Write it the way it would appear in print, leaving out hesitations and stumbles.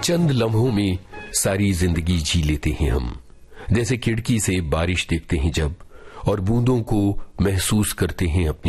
चंद लम्हों में सारी जिंदगी जी लेते हैं हम, जैसे खिड़की से बारिश देखते हैं जब और बूंदों को महसूस करते हैं अपनी